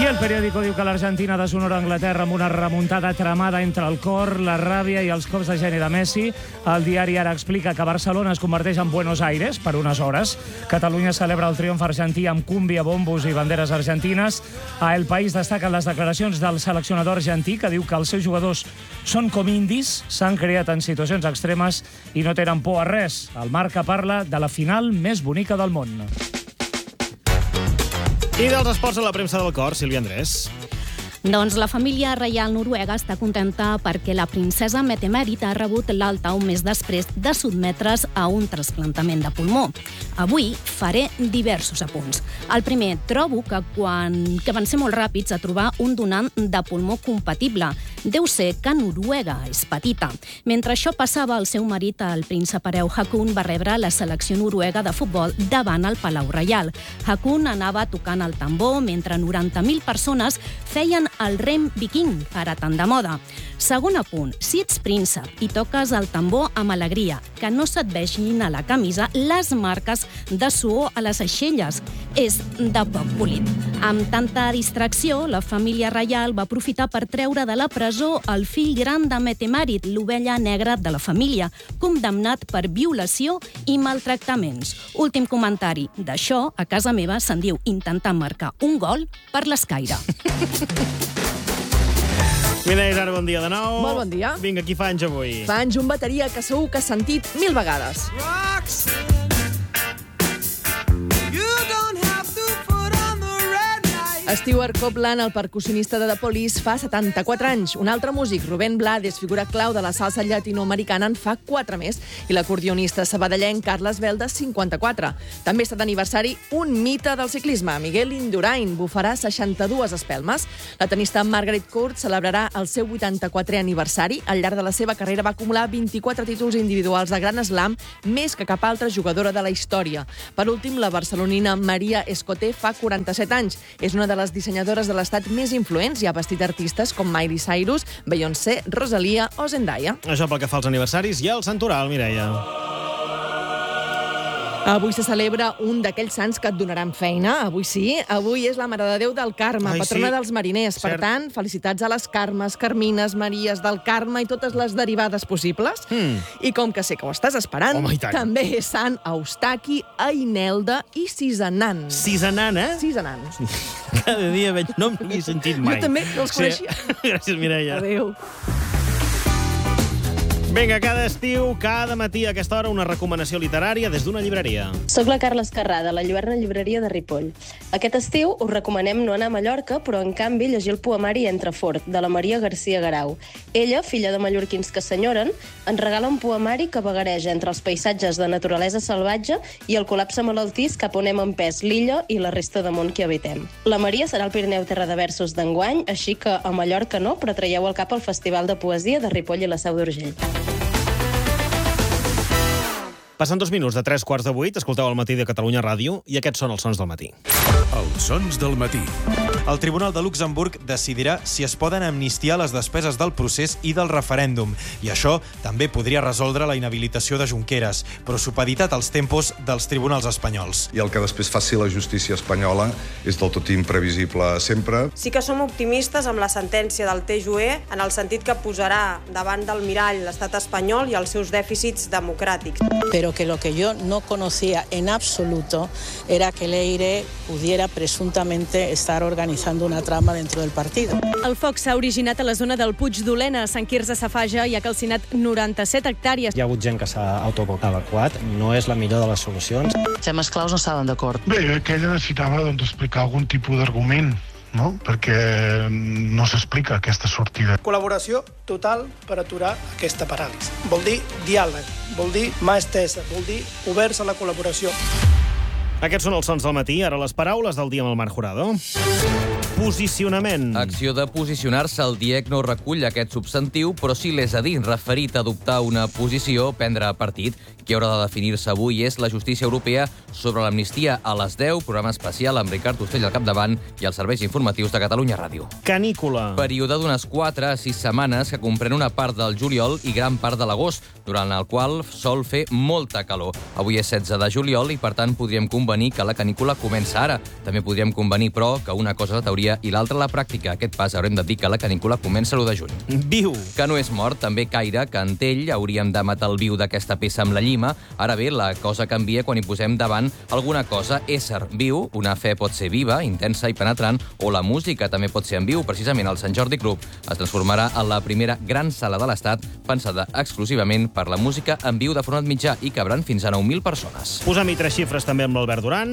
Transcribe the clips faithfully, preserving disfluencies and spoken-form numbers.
El periòdico diu que l'Argentina deshonora Anglaterra amb una remuntada tramada entre el cor, la ràbia i els cops de geni de Messi. El diari Ara explica que Barcelona es converteix en Buenos Aires per unes hores. Catalunya celebra el triomf argentí amb cúmbia, bombos i banderes argentines. A El País destaquen les declaracions del seleccionador argentí, que diu que els seus jugadors són com indis, s'han creat en situacions extremes i no tenen por a res. El Marca parla de la final més bonica del món. I dels esports a la premsa del cor, Sílvia Andrés. Doncs la família reial noruega està contenta perquè la princesa Mette-Marit ha rebut l'alta un mes després de sotmetre's a un trasplantament de pulmó. Avui faré diversos apunts. El primer, trobo que, quan, que van ser molt ràpids a trobar un donant de pulmó compatible. Deu ser que Noruega és petita. Mentre això passava, el seu marit, el príncep hereu Haakon, va rebre la selecció noruega de futbol davant el Palau Reial. Haakon anava tocant el tambor mentre noranta mil persones feien el rem viking, ara tan de moda. Segon apunt, si ets príncep i toques el tambor amb alegria, que no se't vegin a la camisa les marques de suor a les aixelles. És de poc polit. Amb tanta distracció, la família reial va aprofitar per treure de la presó el fill gran de Mette-Marit, l'ovella negra de la família, condemnat per violació i maltractaments. Últim comentari. D'això, a casa meva se'n diu intentar marcar un gol per l'escaire. Mireia Isara, bon dia de nou. Molt bon dia. Vinga, qui fa anys avui? Fa anys un bateria que segur que has sentit mil vegades. Stewart Copeland, el percussionista de The Police, fa setanta-quatre anys. Un altre músic, Rubén Blades, figura clau de la salsa llatinoamericana, en fa quatre més. I l'acordionista sabadellenc Carles Belda, cinquanta-quatre. També està d'aniversari un mite del ciclisme. Miguel Indurain bufarà seixanta-dues espelmes. La tenista Margaret Court celebrarà el seu vuitanta-quatrè aniversari. Al llarg de la seva carrera va acumular vint-i-quatre títols individuals de Gran Slam, més que cap altra jugadora de la història. Per últim, la barcelonina Maria Escoté fa quaranta-set anys. És una de les dissenyadores de l'estat més influents i ha vestit artistes com Miley Cyrus, Beyoncé, Rosalia o Zendaya. Això pel que fa als aniversaris i al santoral, Mireia. Avui se celebra un d'aquells sants que et donaran feina. Avui sí. Avui és la Mare de Déu del Carme, Ai, patrona sí. dels mariners. Per Cert. tant, felicitats a les Carmes, Carmines, Maries del Carme i totes les derivades possibles. Mm. I com que sé que ho estàs esperant, Home, i tant. també és Sant Eustaqui, Ainelda i Cisanan. Cisanan, eh? Cisanan. Cada dia veig nom que he sentit mai. Jo també no els coneixia. Sí. Gràcies, Mireia. Adéu. Vinga, cada estiu, cada matí a aquesta hora, una recomanació literària des d'una llibreria. Soc la Carla Escarrà, de la Lluerna Llibreria de Ripoll. Aquest estiu us recomanem no anar a Mallorca, però en canvi llegir el poemari Entrefort, de la Maria García Garau. Ella, filla de mallorquins que s'enyoren, ens regala un poemari que vagareja entre els paisatges de naturalesa salvatge i el col·lapse malaltís cap on hem empès l'illa i la resta de món que habitem. La Maria serà al Pirineu Terra de Versos d'enguany, així que a Mallorca no, però traieu el cap al Festival de Poesia de Ripoll i la Seu d'Urgell. Passen dos minuts de tres quarts de vuit, escolteu el matí de Catalunya Ràdio i aquests són els sons del matí. Els sons del matí. El Tribunal de Luxemburg decidirà si es poden amnistiar les despeses del procés i del referèndum. I això també podria resoldre la inhabilitació de Junqueras, però supeditat als tempos dels tribunals espanyols. I el que després faci la justícia espanyola és del tot imprevisible sempre. Sí que som optimistes amb la sentència del T J U E en el sentit que posarà davant del mirall l'estat espanyol i els seus dèficits democràtics. Pero que lo que yo no conocía en absoluto era que Leire pudiera presuntamente estar organizando una trama dentro del partido. El foc s'ha originat a la zona del Puig d'Olena, a Sant Quirze Safaja, i ha calcinat noranta-set hectàrees. Hi ha hagut gent que s'ha autoevacuat, no és la millor de les solucions. Els esclaus no estaven d'acord. Bé, jo crec que ella necessitava doncs, explicar algun tipus d'argument, no? Perquè no s'explica aquesta sortida. Col·laboració total per aturar aquesta paràlisi. Vol dir diàleg, vol dir mà estesa, vol dir oberts a la col·laboració. Aquests són els sons del matí, ara les paraules del dia amb el Marc Jurado. Posicionament. Acció de posicionar-se. El D I E C no recull aquest substantiu, però sí l'és a dir, referit a adoptar una posició, prendre partit. Qui haurà de definir-se avui és la justícia europea sobre l'amnistia a les deu, programa especial amb Ricard Ostell al capdavant i els serveis informatius de Catalunya Ràdio. Canícula. Període d'unes quatre a sis setmanes que comprèn una part del juliol i gran part de l'agost, durant el qual sol fer molta calor. Avui és setze de juliol i, per tant, podríem convenir que la canícula comença ara. També podríem convenir, però, que una cosa és la teoria teoria i l'altra la pràctica. Aquest pas haurem de dir que la canícula comença l'u de juny. Viu. Que no és mort, també Caire, que en Tell hauríem de matar el viu d'aquesta peça amb la llima. Ara bé, la cosa canvia quan hi posem davant alguna cosa ésser viu. Una fe pot ser viva, intensa i penetrant, o la música també pot ser en viu. Precisament el Sant Jordi Club es transformarà en la primera gran sala de l'Estat pensada exclusivament per la música en viu de format mitjà i cabran fins a nou mil persones. Posem-hi tres xifres també amb l'Albert Duran.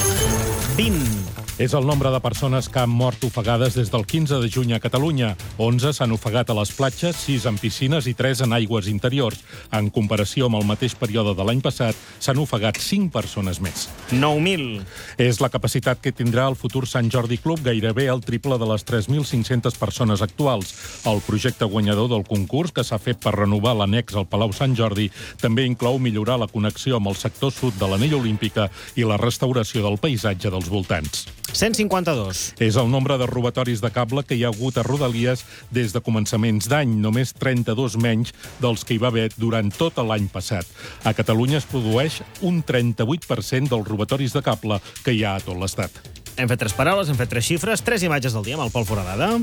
vint. És el nombre de persones que han mort ofegades des del quinze de juny a Catalunya. onze s'han ofegat a les platges, sis en piscines i tres en aigües interiors. En comparació amb el mateix període de l'any passat, s'han ofegat cinc persones més. nou mil. És la capacitat que tindrà el futur Sant Jordi Club, gairebé el triple de les tres mil cinc-centes persones actuals. El projecte guanyador del concurs, que s'ha fet per renovar l'annex al Palau Sant Jordi, també inclou millorar la connexió amb el sector sud de l'anella olímpica i la restauració del paisatge dels voltants. cent cinquanta-dos. És el nombre de robatoris de cable que hi ha hagut a Rodalies des de començaments d'any, només trenta-dos menys dels que hi va haver durant tot l'any passat. A Catalunya es produeix un trenta-vuit per cent dels robatoris de cable que hi ha a tot l'Estat. Hem fet tres paraules, hem fet tres xifres, tres imatges del dia amb el Pol Foradada.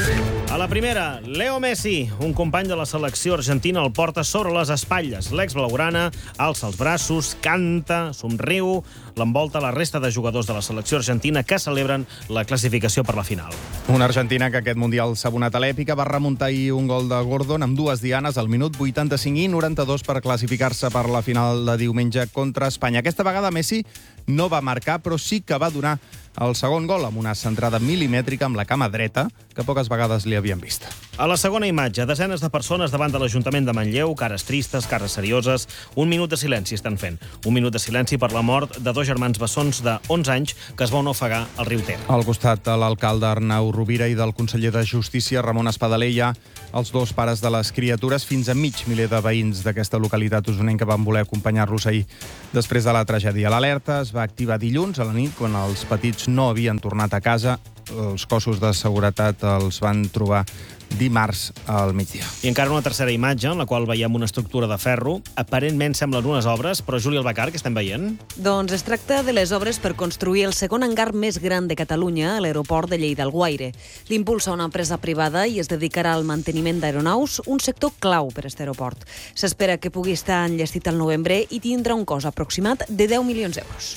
A la primera, Leo Messi, un company de la selecció argentina, el porta sobre les espatlles. L'ex-blaugrana alça els braços, canta, somriu, l'envolta la resta de jugadors de la selecció argentina que celebren la classificació per la final. Una Argentina que aquest Mundial s'ha abonat a l'èpica, va remuntar ahir un gol de Gordon amb dues dianes al minut vuitanta-cinc i noranta-dos per classificar-se per la final de diumenge contra Espanya. Aquesta vegada Messi no va marcar, però sí que va donar el segon gol amb una centrada milimètrica amb la cama dreta, que poques vegades li havien vist. A la segona imatge, desenes de persones davant de l'Ajuntament de Manlleu, cares tristes, cares serioses. Un minut de silenci estan fent. Un minut de silenci per la mort de dos germans bessons de onze anys que es van ofegar al riu Ter. Al costat de l'alcalde Arnau Rovira i del conseller de Justícia, Ramon Espadaler, hi ha els dos pares de les criatures, fins a mig miler de veïns d'aquesta localitat usonenca van voler acompanyar-los ahir després de la tragèdia. L'alerta es va activar dilluns a la nit, quan els petits no havien tornat a casa. Els cossos de seguretat els van trobar dimarts al migdia. I encara una tercera imatge, en la qual veiem una estructura de ferro. Aparentment semblen unes obres, però Júlia Albacar, què estem veient? Doncs es tracta de les obres per construir el segon hangar més gran de Catalunya a l'aeroport de Lleida-Alguaire. L'impulsa una empresa privada i es dedicarà al manteniment d'aeronaus, un sector clau per aquest aeroport. S'espera que pugui estar enllestit al novembre i tindrà un cost aproximat de deu milions d'euros.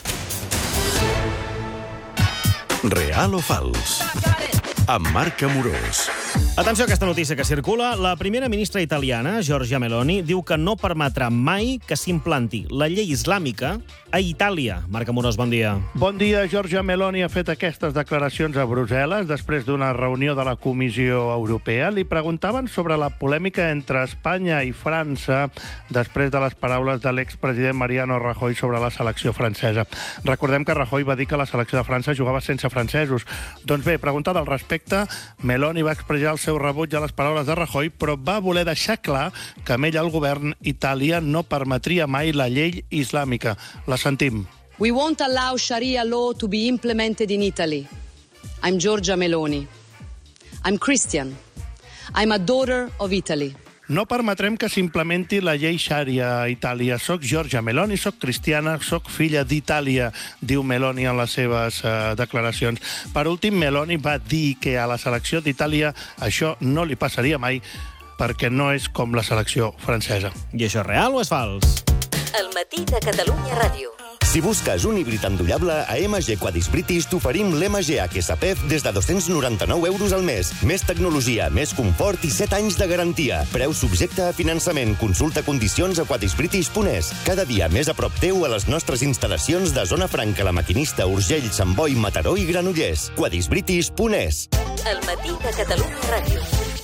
Real o fals? Amb Marc Amorós. Atenció a aquesta notícia que circula. La primera ministra italiana, Giorgia Meloni, diu que no permetrà mai que s'implanti la llei islàmica a Itàlia. Marc Amorós, bon dia. Bon dia. Giorgia Meloni ha fet aquestes declaracions a Brussel·les després d'una reunió de la Comissió Europea. Li preguntaven sobre la polèmica entre Espanya i França després de les paraules de l'expresident Mariano Rajoy sobre la selecció francesa. Recordem que Rajoy va dir que la selecció de França jugava sense francesos. Doncs bé, preguntada al respecte, Meloni va expressar el seu rebuig a les paraules de Rajoy, però va voler deixar clar que amb ell el govern italià no permetria mai la llei islàmica. La sentim. We won't allow Sharia law to be implemented in Italy. I'm Giorgia Meloni. I'm Christian. I'm a daughter of Italy. No permetrem que s'implementi la llei Sharia a Itàlia. Soc Giorgia Meloni, soc cristiana, soc filla d'Itàlia, diu Meloni en les seves uh, declaracions. Per últim, Meloni va dir que a la selecció d'Itàlia això no li passaria mai perquè no és com la selecció francesa. I això és real o és fals? El matí de Catalunya Ràdio. Si busques un híbrid endollable, a M G Quadis British t'oferim l'M G H S P E F des de dos-cents noranta-nou euros al mes. Més tecnologia, més confort i set anys de garantia. Preu subjecte a finançament. Consulta condicions a quadisbritish punt es. Cada dia més a prop teu a les nostres instal·lacions de Zona Franca, La Maquinista, Urgell, Sant Boi, Mataró i Granollers. quadisbritish punt es. El matí de Catalunya Ràdio.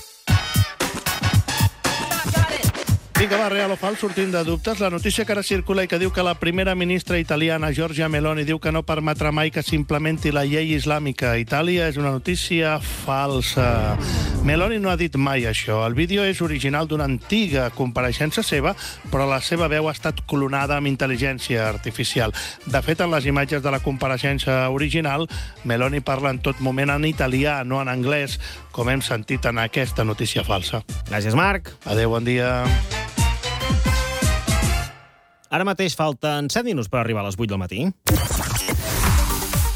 Vinga, va, real o fals, sortint de dubtes. La notícia que ara circula i que diu que la primera ministra italiana, Giorgia Meloni, diu que no permetrà mai que s'implementi la llei islàmica a Itàlia és una notícia falsa. Meloni no ha dit mai això. El vídeo és original d'una antiga compareixença seva, però la seva veu ha estat clonada amb intel·ligència artificial. De fet, en les imatges de la compareixença original, Meloni parla en tot moment en italià, no en anglès, com hem sentit en aquesta notícia falsa. Gràcies, Marc. Adéu, bon dia. Ara mateix falten set minuts per arribar a les vuit del matí.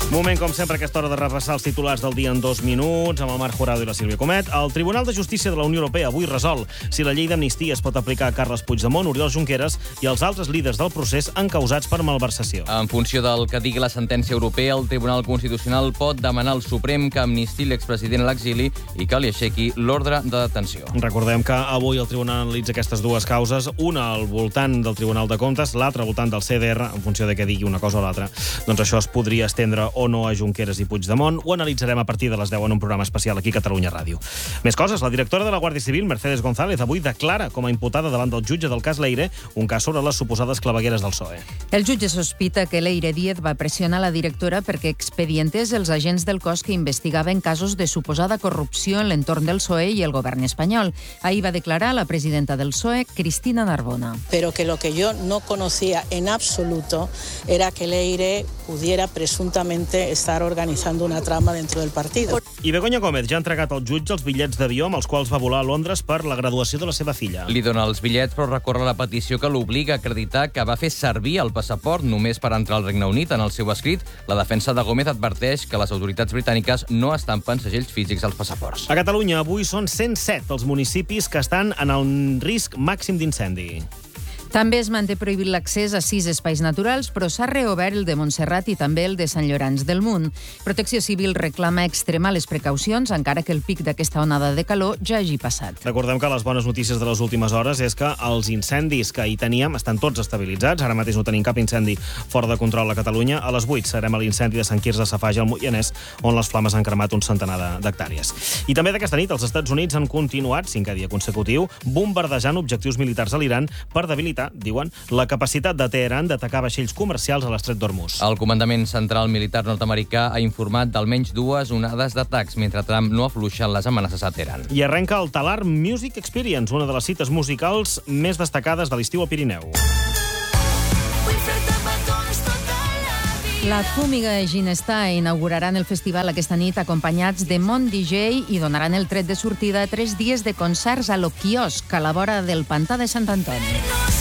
Moment, com sempre, a aquesta hora de repassar els titulars del dia en dos minuts, amb el Marc Jurado i la Sílvia Comet. El Tribunal de Justícia de la Unió Europea avui resol si la llei d'amnistia es pot aplicar a Carles Puigdemont, Oriol Junqueras i els altres líders del procés encausats per malversació. En funció del que digui la sentència europea, el Tribunal Constitucional pot demanar al Suprem que amnistiï l'expresident a l'exili i que li aixequi l'ordre de detenció. Recordem que avui el Tribunal analitza aquestes dues causes, una al voltant del Tribunal de Comptes, l'altra al voltant del C D R, en funció de què digui una cosa o l'altra. Doncs això es podria estendre o no a Junqueras i Puigdemont. Ho analitzarem a partir de les deu en un programa especial aquí a Catalunya Ràdio. Més coses, la directora de la Guàrdia Civil, Mercedes González, avui declara com a imputada davant del jutge del cas Leire, un cas sobre les suposades clavegueres del P S O E. El jutge sospita que Leire Díez va pressionar la directora perquè expedientés els agents del cos que investigaven casos de suposada corrupció en l'entorn del P S O E i el govern espanyol. Ahí va declarar la presidenta del P S O E, Cristina Narbona. Pero que lo que yo no conocía en absoluto era que Leire pudiera presuntamente estar organizando una trama dentro del partido. I Begoña Gómez ja ha entregat al jutge els bitllets d'avió amb els quals va volar a Londres per la graduació de la seva filla. Li dona els bitllets, però recorre la petició que l'obliga a acreditar que va fer servir el passaport només per entrar al Regne Unit. En el seu escrit, la defensa de Gómez adverteix que les autoritats britàniques no estampen segells físics als passaports. A Catalunya avui són cent set els municipis que estan en el risc màxim d'incendi. També es manté prohibit l'accés a sis espais naturals, però s'ha reobert el de Montserrat i també el de Sant Llorenç del Munt. Protecció Civil reclama extremar les precaucions, encara que el pic d'aquesta onada de calor ja hagi passat. Recordem que les bones notícies de les últimes hores és que els incendis que hi teníem estan tots estabilitzats. Ara mateix no tenim cap incendi fora de control a Catalunya. A les vuit serem a l'incendi de Sant Quirze Safaja al Moianès, on les flames han cremat un centenar d'hectàrees. I també d'aquesta nit els Estats Units han continuat, cinquè dia consecutiu, bombardejant objectius militars a l'Iran per debilitar, diuen, la capacitat de Teheran d'atacar vaixells comercials a l'estret d'Hormuz. El Comandament Central Militar nord-americà ha informat d'almenys dues onades d'atacs, mentre Trump no afluixa les amenaces a Teheran. I arrenca el Talar Music Experience, una de les cites musicals més destacades de l'estiu al Pirineu. La Zúmiga i Ginestar inauguraran el festival aquesta nit acompanyats de Mont D J i donaran el tret de sortida a tres dies de concerts a lo quiosc a la vora del pantà de Sant Antoni.